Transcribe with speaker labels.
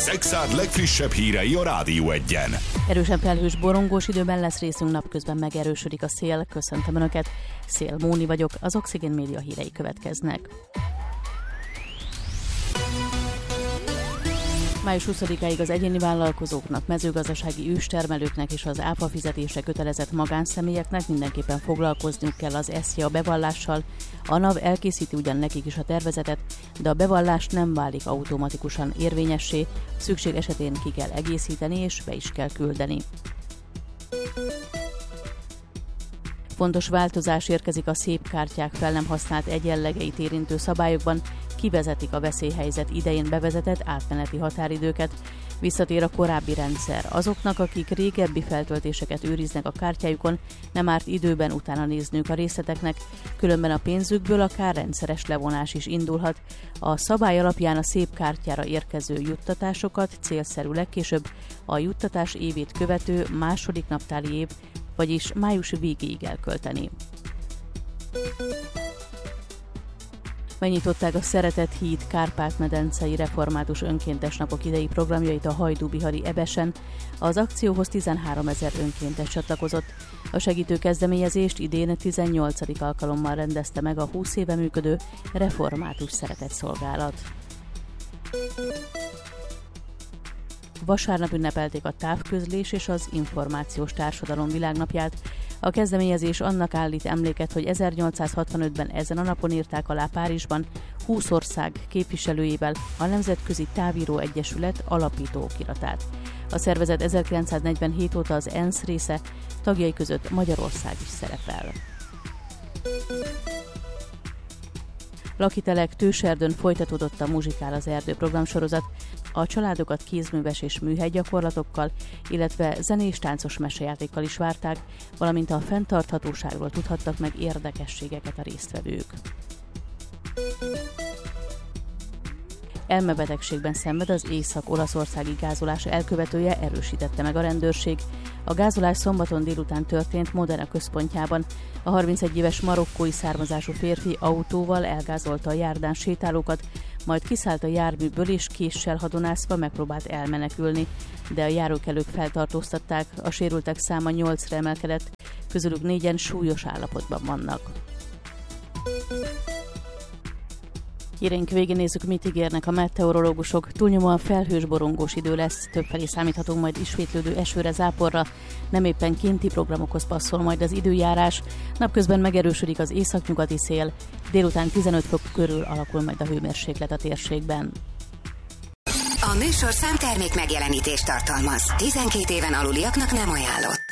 Speaker 1: Szekszárd legfrissebb hírei a Rádió Egyen.
Speaker 2: Erősen felhős, borongós időben lesz részünk, napközben megerősödik a szél. Köszöntöm Önöket, Szél Móni vagyok, az Oxigén Média hírei következnek. Május 20-áig az egyéni vállalkozóknak, mezőgazdasági őstermelőknek és az áfa fizetésre kötelezett magánszemélyeknek mindenképpen foglalkozniuk kell az SZIA bevallással. A NAV elkészíti ugyan nekik is a tervezetet, de a bevallás nem válik automatikusan érvényessé, szükség esetén ki kell egészíteni és be is kell küldeni. Fontos változás érkezik a szép kártyák fel nem használt egyenlegeit érintő szabályokban, kivezetik a veszélyhelyzet idején bevezetett átmeneti határidőket, visszatér a korábbi rendszer. Azoknak, akik régebbi feltöltéseket őriznek a kártyájukon, nem árt időben utána nézniük a részleteknek, különben a pénzükből akár rendszeres levonás is indulhat. A szabály alapján a szép kártyára érkező juttatásokat célszerű legkésőbb a juttatás évét követő második naptári év, vagyis május végéig elkölteni. Megnyitották a Szeretet Híd Kárpát-medencei református önkéntes napok idei programjait a Hajdú-Bihari Ebesen. Az akcióhoz 13 000 önkéntes csatlakozott. A segítő kezdeményezést idén 18. alkalommal rendezte meg a 20 éve működő református szeretetszolgálat. Vasárnap ünnepelték a távközlés és az információs társadalom világnapját. A kezdeményezés annak állít emléket, hogy 1865-ben ezen a napon írták alá Párizsban 20 ország képviselőjével a Nemzetközi Távíró Egyesület alapító okiratát. A szervezet 1947 óta az ENSZ része, tagjai között Magyarország is szerepel. Lakitelek Tőserdön folytatódott a Muzsikál az erdő programsorozat. A családokat kézműves és műhely gyakorlatokkal, illetve zenés táncos mesejátékkal is várták, valamint a fenntarthatóságról tudhattak meg érdekességeket a résztvevők. Elmebetegségben szenved az észak-olaszországi gázolás elkövetője, erősítette meg a rendőrség. A gázolás szombaton délután történt Modena központjában. A 31 éves marokkói származású férfi autóval elgázolta a járdán sétálókat, majd kiszállt a járműből és késsel hadonászva megpróbált elmenekülni, de a járókelők feltartóztatták, a sérültek száma 8-ra emelkedett, közülük 4-en súlyos állapotban vannak. Híreink végén nézzük, mit ígérnek a meteorológusok. Túlnyomóan felhős, borongós idő lesz, többfelé számíthatunk majd ismétlődő esőre, záporra. Nem éppen kinti programokhoz passzol majd az időjárás. Napközben megerősödik az északnyugati szél, délután 15 fok körül alakul majd a hőmérséklet a térségben.
Speaker 3: A műsor számtermék megjelenítést tartalmaz. 12 éven aluliaknak nem ajánlott.